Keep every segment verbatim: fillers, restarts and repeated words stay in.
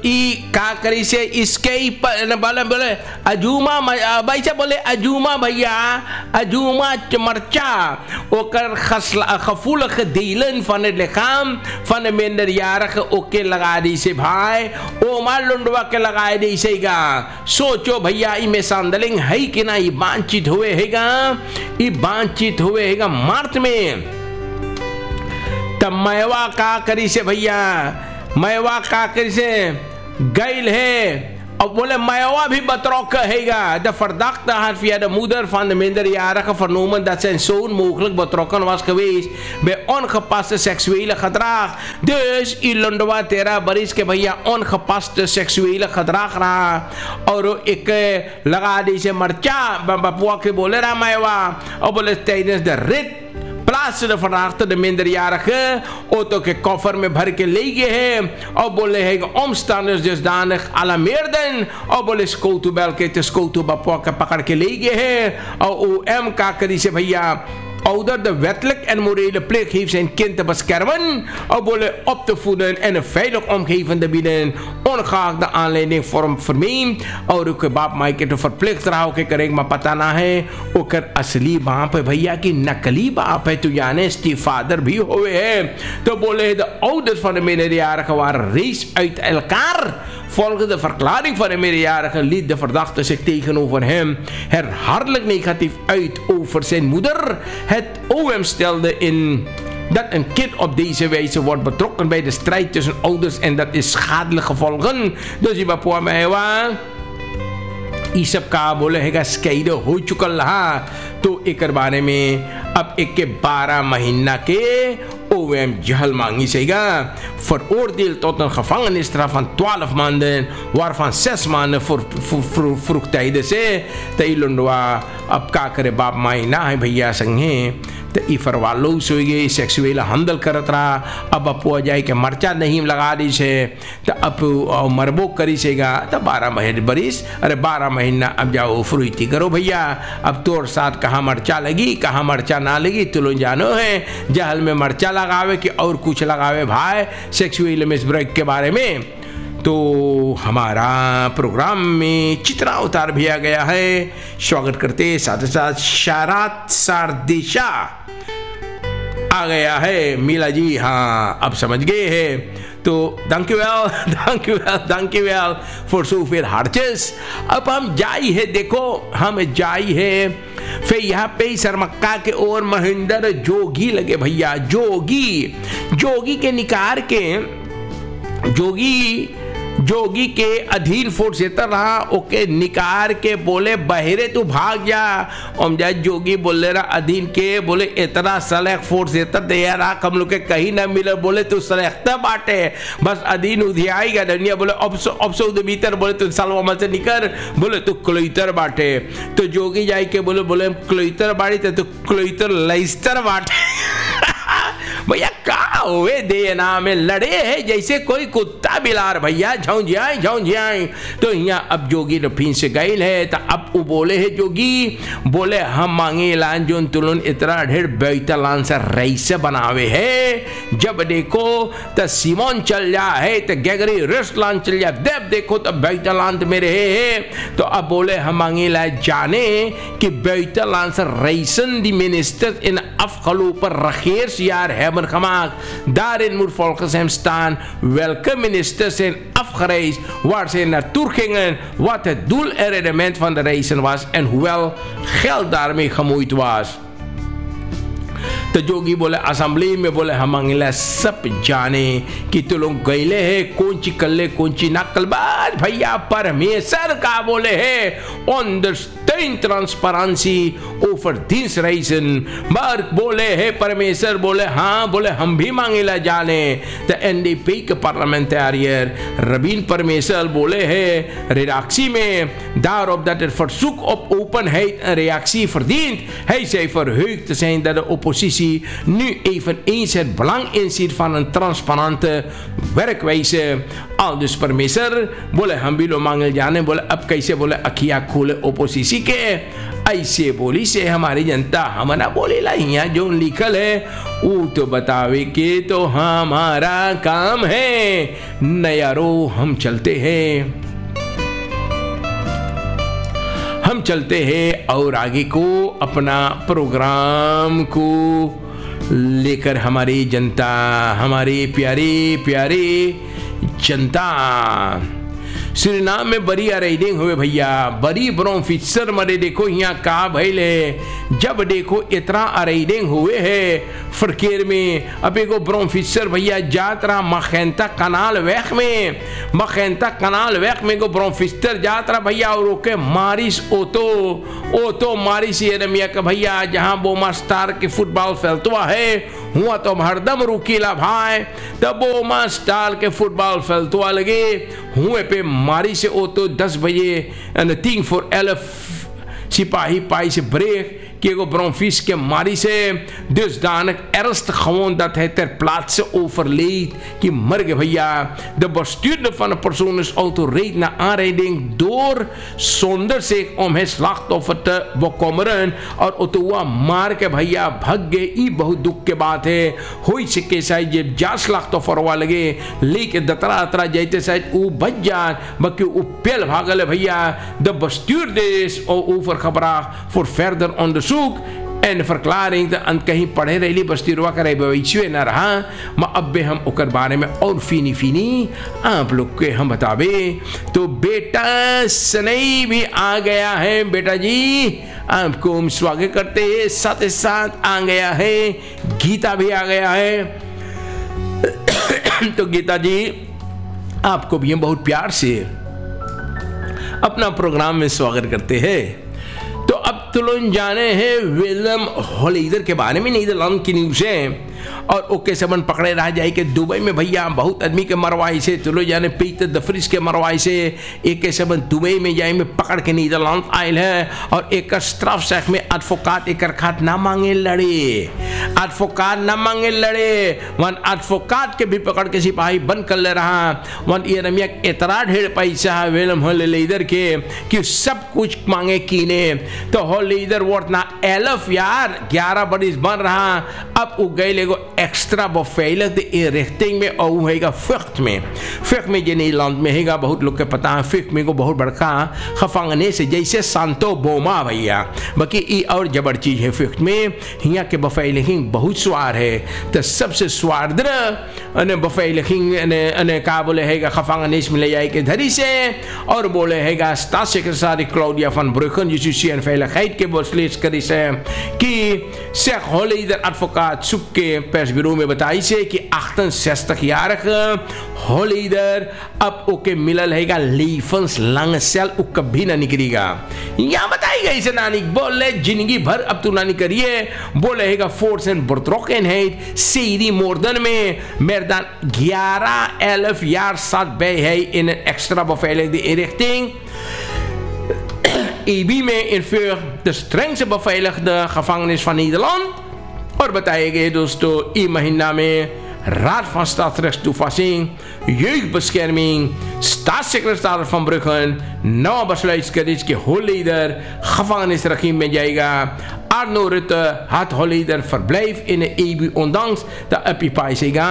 ई का करी से इसके ही बोले बोले अजूमा भाई से बोले अजूमा भैया अजूमा मरचा ओकर खसला खफूल खदीलन फन लेखाम फन मेंदर यारख ओके लगा दी से भाई ओ मार लुंडवा के लगाए दी से गा सोचो भैया ई में सांदलिंग है कि ना ई बातचीत हुए हैगा ई बातचीत हुए हैगा मार्च में तब मैवा का करी से भैया मैवा का करी से गैल है और बोले मैवा भी बतरोक हैगा the verdachte had via de moeder van de minderjarige vernomen dat zijn zoon mogelijk betrokken was geweest bij ongepaste seksuele gedrag. Dus इलंडवा तेरह बरिस के भैया ongepaste seksuele gedrag रहा और एक लगा दी से मरचा बपुआ के बोले रहा मैवा और बोले tijdens de rit plaatsen de verdachte de minderjarige auto के koffer में भर के ले गए हैं और बोले हैं omstanders dusdanig alarmeerden और बोले स्कूटू बैल के तो स्कूटू बप्पा के पकड़ के ले गए हैं और ओ एम का करी से भैया ouder de wettelijk en morele plicht heeft zijn kind te beschermen of bolle op te voeden en een veilig omgeving te bieden ongeacht de aanleiding vorm vermeend और उसके बाप माई के तो verplicht रहा के करेंगे मैं पता ना है ओकर असली बाप है भैया की नकली बाप है तो यानी स्टी फादर भी हुए है तो बोले de ouders van de minderjarige waren reeds uit elkaar. Volgens de verklaring van de minderjarige liet de verdachte zich tegenover hem herhaaldelijk negatief uit over zijn moeder. Het O M stelde in dat een kind op deze wijze wordt betrokken bij de strijd tussen ouders en dat is schadelijke gevolgen. Dus je bapua mewa ये सब का बोले हैगा स्कैड हो चुका रहा तो एक बारे में अब एक के बारह महीना के O M jahal mangi sega veroordeeld tot een gevangenisstraf van twaalf maanden waarvan zes maanden voor, voor, voor vroegtijdig है तो इ लोंडवा अब का करे बाप माई ना है भैया संगे तो इ फरवालो सोएगे सेक्सुअल हमदल करत रहा अब अपुआ जाए के मरचा नहीं लगा दी से तो अब मरबो करी सेगा तो बारह महीने बरिस अरे बारह महीना अब जाओ फ्रुइती करो भैया अब तोर साथ कहाँ मरचा लगी कहाँ मरचा ना लगी तो लो जानो है जहल में मरचा लगावे कि और कुछ लगावे भाई सेक्सुअल मिसब्रेक के बारे में तो हमारा प्रोग्राम में चित्रा उतार भी आ गया है स्वागत करते साथ साथ शारात सारदिशा आ गया है मीला जी हाँ अब समझ गए हैं तो dank u wel, dank u wel, dank u wel voor zoveel hartjes. अब हम जाई है देखो हम जाई है फिर यहाँ पे सरमक्का के और महेंद्र जोगी लगे भैया जोगी जोगी के निकार के जोगी जोगी के अधीन फोर्स सेतर रहा ओके निकार के बोले बहरे तू भाग जा ओम जा जोगी बोले रहा अधीन के बोले इतना सलेख फोर्स सेतर दे यार हम लोग के कहीं ना मिले बोले तू सलेखता बाटे बस अधीन उधियाएगा दुनिया बोले अब अब सो भीतर बोले तू सालवा से निकर बोले तू क्लोइतर बाटे तो जोगी जाए के बोले बोले क्लोइतर बाड़ी तो क्लोइतर लइस्तर बाटे भैया का हुए देना में लड़े है जैसे कोई कुत्ता बिलार भैया झौंझियाई झौंझियाई तो यहाँ अब जोगी रफीन से गई है तो अब वो बोले है जोगी बोले हम मांगे लान जो तुलन इतना ढेर बैतलान से रईस बनावे है जब देखो तो सीमोन चल जा है तो गैगरी रेस्टलान चल जा देव देखो तो बैतलान मेरे है तो अब बोले हम मांगे ला जाने कि बैतलान से रईसन दी मिनिस्टर इन afgelopen पर regeersjaar hebben gemaakt. Daarin moet volgens hem staan welke ministers zijn afgereisd, waar ze naartoe gingen, wat het doel en rendement van de reizen was en hoewel geld daarmee gemoeid was. तो जोगी बोले assembly में बोले हम अंगला सब जाने कि तो लोग गईले है कौन ची कल्ले कौन ची ना कलबाज भैया परमेश्वर का बोले है understand transparency over these reason mark बोले है परमेश्वर बोले हाँ बोले हम भी मांगेला जाने तो एनडीपी के पार्लियामेंटेरियर रबीन परमेश्वर बोले है reactie में daarop dat het verzoek op openheid een reactie verdient hij zei verheugd te zijn dat de oppositie commissie nu even eens het belang inziet van een transparante werkwijze. Aldus परमेश्वर बोले हम भी लोग मांगल जाने बोले अब कैसे बोले अखियाँ खोले ओपोजिशन के ऐसे बोली से हमारी जनता हमारा बोलेला यहाँ जो लिखल है वो तो बतावे के तो हमारा काम है नयारो हम चलते हैं हम चलते हैं और आगे को अपना प्रोग्राम को लेकर हमारी जनता हमारे प्यारे प्यारे जनता सुरीनाम में बड़ी अरेडिंग हुए भैया बड़ी ब्रोम फिक्सर मरे देखो यहाँ का भैले जब देखो इतना अरेडिंग हुए है फरकेर में अब एगो ब्रोम फिक्सर भैया जात रहा मखैंता कनाल वैख में मखैंता कनाल वैख में एगो ब्रोम फिक्सर जात रहा भैया और ओके मारिस ओतो ओतो मारिस ये रमिया का भैया जहाँ बोमा स्टार के फुटबॉल फैलतवा है हुआ तो हरदम रुकीला भाई तब बोमा स्टार के फुटबॉल फैलतवा लगे हुए पे मारी से ओ तो दस बजे एंड तीन फोर एल्फ सिपाही पाई से ब्रेक कि एगो ब्रोंफिस के मारी से dusdanig ernstig gewoon dat hij ter plaatse overleed की मर गए भैया de bestuurder van de persoon is auto reed naar aanrijding door zonder zich om het slachtoffer te bekommeren और auto मार के भैया भाग गए ये बहुत दुख के बात है हुई से के शायद जब जा slachtoffer हुआ लगे लेके दतरा दतरा जाते शायद वो बच जाए बाकी वो पेल भागल भैया de bestuurder is over gebracht voor verder onderzoek en verklaring de aan कहीं पढ़े रही बस्ती रुआ करे भविष्य न रहा मैं अब हम उकर बारे में और फीनी फीनी आप लोग के हम बतावे तो बेटा सनई भी आ गया है बेटा जी आपको हम स्वागत करते हैं साथ साथ आ गया है गीता भी आ गया है तो गीता जी आपको भी हम बहुत प्यार से अपना प्रोग्राम में स्वागत करते हैं तो अब तुम जाने हैं विलियम होलीडर के बारे में नीदरलैंड की न्यूज़ है और ओके सबन पकड़े रह जाए कि दुबई में भैया बहुत आदमी के मरवाई से तुलो जाने पीटर दफरीज के मरवाई से एक सबन दुबई में जाए में पकड़ के नीदरलैंड आयल है और एक स्ट्राफ सेख में एडवोकेट एक खात ना मांगे लड़े एडवोकेट ना मांगे लड़े वन एडवोकेट के भी पकड़ के सिपाही बंद कर ले रहा वन ये रमिया इतना ढेर पैसा है विलियम होलीडर के कि सब कुछ मांगे कीने तो होलीडर वर्थ ना एलफ यार ग्यारह बरिस बन रहा अब उ गए लेगो एक्स्ट्रा बफेल de richting में और होएगा फिक्ट में फिक्ट में जे नीदरलैंड में हैगा बहुत लोग के पता है फिक्ट में को बहुत बड़का खफांगने से जैसे सांतो बोमा भैया बाकी ई और जबर चीज है फिक्ट में यहाँ के बफेल हिंग बहुत स्वार है तो सबसे स्वारद्र अने बफेल हिंग अने अने का बोले हैगा खफांगने में ले जाए के धरी से और बोले हैगा स्टाatssecretaris Claudia van Bruggen justitie en veiligheid के बसलेस करी से कि शेख होलीडर एडवोकेट सुख के persbureau में बताई से कि अड़सठ jarige होलीडर अब ओके मिलल हैगा levenslang cel उ कभी ना निकलेगा यहाँ बताई गई से नानी बोले जिंदगी भर अब तू ना करिए बोले हैगा फोर्स एंड betrokkenheid सीधी मोर्दन में merdan ग्यारह elf jaar zat bij hij in een extra beveiligde inrichting E B में in vuur de strengste beveiligde gevangenis van Nederland और बताए गए दोस्तों ई महीना में रात van staatsrechtstoepassing jeugdbescherming staatssecretaris van Bruggen नवा besluit is कि होलीडर gevangenisregime में जाएगा Arno Rutte had होलीडर verblijf in de E B ondanks de epipijsega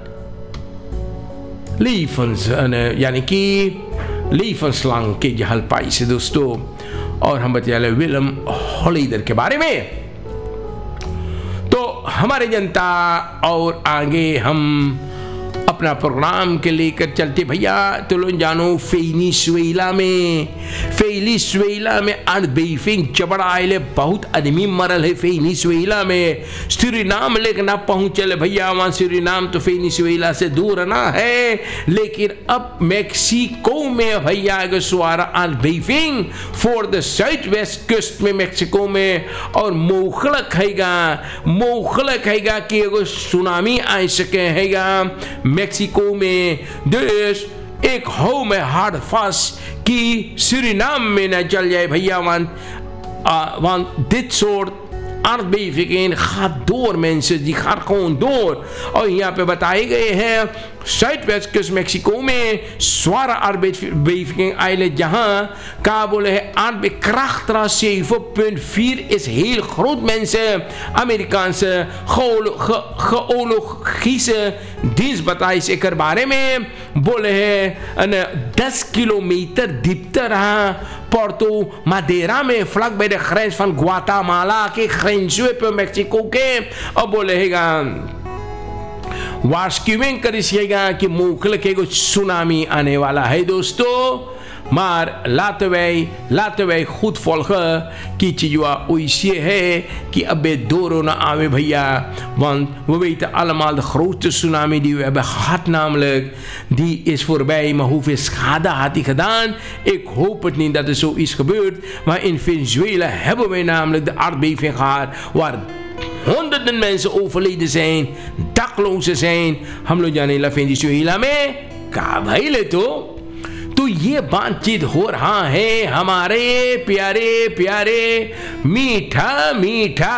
levens यानी कि levenslang के जहल पाई से दोस्तों और हम बताए विलियम होलीडर के बारे में तो हमारे जनता और आगे हम अपना प्रोग्राम के लेकर चलते भैया तो लोग जानो वेनेजुएला में वेनेजुएला में अर्थक्वेक जबड़ा आए बहुत आदमी मरल है वेनेजुएला में सूरीनाम लेकर ना पहुंचल भैया वहाँ सूरीनाम तो वेनेजुएला से दूर ना है लेकिन अब मेक्सिको में भैया अगर सुआरा earthquake for the south west coast में मेक्सिको में और मोखलक हैगा मोखलक हैगा कि एगो सुनामी आ सके हैगा मेक्सिको में देश एक हो में हार्ड फास्ट की सूरीनाम में न चल जाए भैया one one dit soort aardbevingen gaat door, mensen. Die gaat gewoon door. और यहाँ पे बताए गए हैं zuidwest Mexico में zware aardbevingen eilen जहाँ का बोले है aardbekracht zeven punt vier is heel groot, mensen. Amerikaanse geologische dienst बताई इस एक बारे में बोले है दस किलोमीटर diepte रहा Porto Madera में vlak bij de grens van Guatemala के grens पे Mexico के और बोले हैगा वार्स्क्यूविंग करिएगा कि मुखल के कुछ सुनामी आने वाला है दोस्तों. Maar laten wij, laten wij goed volgen Kichijua Oisie he ki abbe doro na ave bhaiya. Want we weten allemaal de grootste tsunami die we hebben gehad, namelijk die is voorbij. Maar hoeveel schade had hij gedaan? Ik hoop het niet dat er zoiets gebeurt. Maar in Venezuela hebben wij namelijk de aardbeving gehad waar honderden mensen overleden zijn, daklozen zijn. हम लोग जाने ला Venezuela में का भइले तो तो ये बातचीत हो रहा है हमारे प्यारे प्यारे मीठा मीठा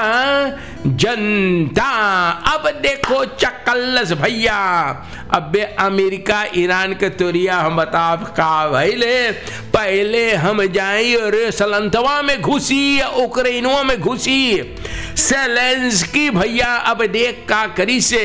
जनता. अब देखो चक्कल्लस भैया, अबे अमेरिका ईरान के तोरिया हम बता का भइले. पहले हम जाई और सलंतवा में घुसी या उक्रेनवा में घुसी. सेलेंस्की भैया अब देख का करी से.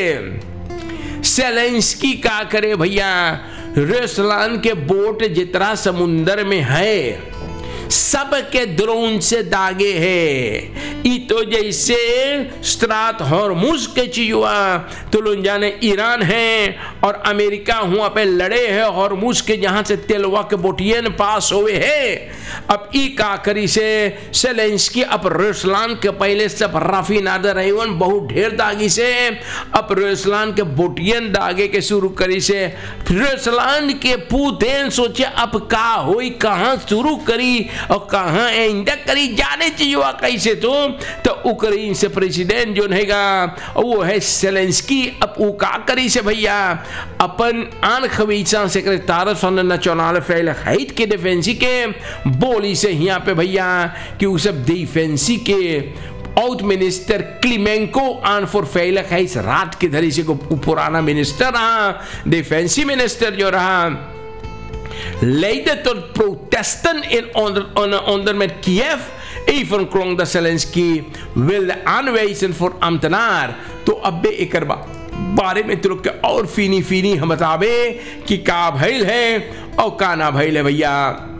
सेलेंस्की का करे भैया, रूसलान के बोट जितना समुंदर में है सबके ड्रोन से दागे है. ई तो जैसे स्ट्रात हॉर्मुज के चीजुआ तो लोग जाने ईरान है और अमेरिका हुआ पे लड़े हैं हॉर्मुज के जहां से तेलवा के बोटियन पास हुए है. अब ई का करी से सेलेंस्की अब रूसलान के पहले सब राफी नादर रेवन बहुत ढेर दागी से अब रूसलान के बोटियन दागे के शुरू करी से. रूसलान के पुतिन सोचे अब का होई, कहां शुरू करी और कहां एंड करी जाने चाहिए कैसे. तो तो उक्रेन से प्रेसिडेंट जो हैगा वो है सेलेंस्की. अब वो का करी से भैया अपन आन खवीचा सेक्रेटार von der nationale Veiligheid के डिफेंसी के बोली से यहाँ पे भैया कि वो सब डिफेंसी के oud-minister Klimenko aan voor Veiligheidsraad के धरी से को पुराना मिनिस्टर रहा, डिफेंसी मिनिस्टर जो रहा, leidde tot protesten in onder, onder, onder met Kiev. Even klonk dat Zelensky wilde aanwijzen voor ambtenaar. तो अबे एक बारे में तो के और फीनी फीनी हम बतावे कि का भइल है और का ना भइल है भैया.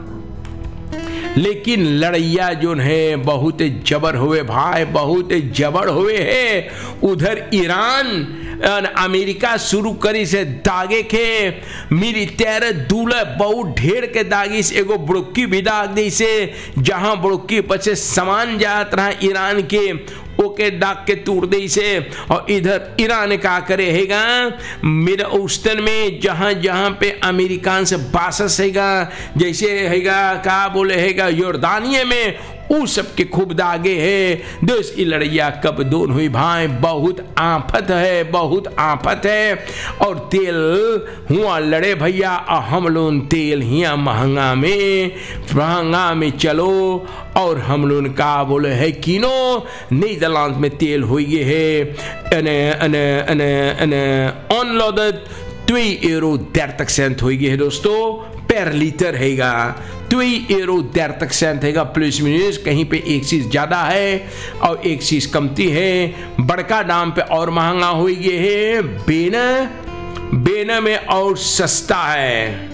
लेकिन लड़ैया जो है बहुत जबर हुए भाई, बहुत जबर हुए है. उधर ईरान अमेरिका शुरू करी से दागे के मिलिटेर दूल्हे बहुत ढेर के दागी से एगो बुड़की भी दाग दी से जहां बुड़की पचे सामान जात रहा ईरान के ओके दाग के तोड़ दी से. और इधर ईरान का करे हैगा मिडल ईस्टर्न में जहां जहां पे अमेरिकान से बासस हैगा, जैसे हैगा का बोले हैगा योर्दानिया में वो सबके खूब दागे है. देश की लड़ैया कब दोन हुई भाई, बहुत आफत है, बहुत आफत है. और तेल हुआ लड़े भैया और हम लोग तेल हिया महंगा में महंगा में चलो. और हम लोग का बोले है किनो नीदरलैंड में तेल हुई है अने अने अने अने ऑनलोडेड twee euro dertig cent हुई है दोस्तों per लीटर हैगा. twee euro dertig cent हैगा प्लस मिनस, कहीं पे एक चीज ज्यादा है और एक चीज कमती है. बड़का दाम पे और महंगा हुई है, बेना बेना में और सस्ता है.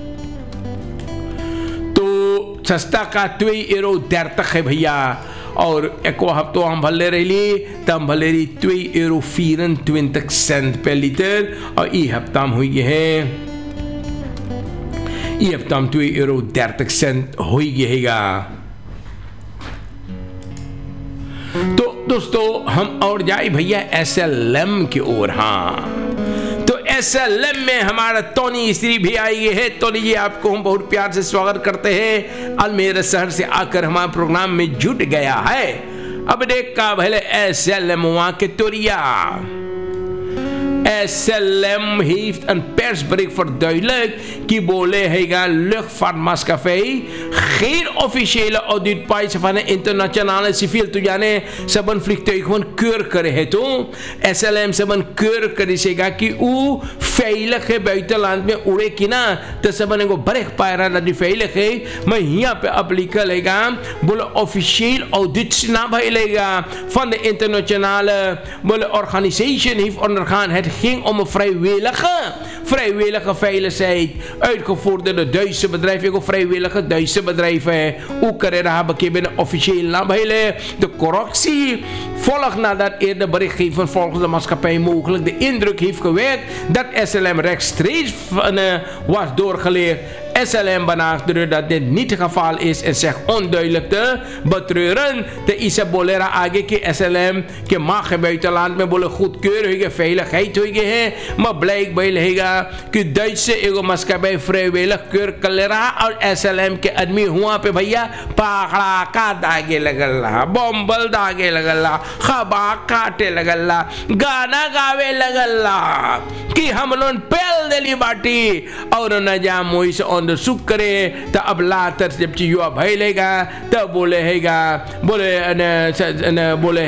तो सस्ता का twee euro dertig है भैया. और एक हफ्तो हम भले रही तो हम भले रही twee euro vierentwintig cent per litre. और ई हफ्ता हम हुई है ई हफ्ता हम twee euro dertig cent हुई हैगा. तो दोस्तों हम और जाए भैया एस एल एम की ओर. हाँ तो एस एल एम में हमारा टोनी स्त्री भी आई है. टोनी जी आपको हम बहुत प्यार से स्वागत करते हैं. अल्मेरा शहर से आकर हमारे प्रोग्राम में जुट गया है. अब देख का भले एस एल एम वहां के तोरिया S L M heeft een persbericht verduidelijkt die बोले हैगा luchtvaartmaatschappij geen officiële audit paise van een internationale civiel तो यानी सबन vliegtuig gewoon keur करे है तो S L M सबन keur करे सेगा कि उ veilig है buitenland में उड़े की ना तो सबन को बरेक पायरा ना दी veilig है मैं यहाँ पे अप्लीकल हैगा बोले officieel audits na bijlega van de internationale बोले organisation heeft ondergaan. Het ging om een vrijwillige vrijwillige veiligheid uitgevoerd door de Duitse bedrijven ook vrijwillige Duitse bedrijven ook er hebben binnen officieel na bijle de correctie volgt nadat eerder berichtgeving volgens de maatschappij mogelijk de indruk heeft gewekt dat S L M rechtstreeks van, uh, was doorgeleerd. S L M benadrukt dat dit niet het geval is en zegt onduidelijk te betreuren. De Isa Bolera age ki S L M ke mag buitenland met bolle goedkeurige veiligheid hoge maar blijkbaar hega कि Duitse एगो maatschappij vrijwillig keur कलरा और S L M के आदमी हुआ पे भैया पाखड़ा का दागे लगल्ला बम्बल दागे लगल्ला खबा काटे लगल्ला गाना गावे लगल्ला कि हम लोग पहल दिली बाटी और न जा मोई से onderzoek करे तो अब लातर जब चीज़ भाई लेगा तब बोले हैगा बोले न बोले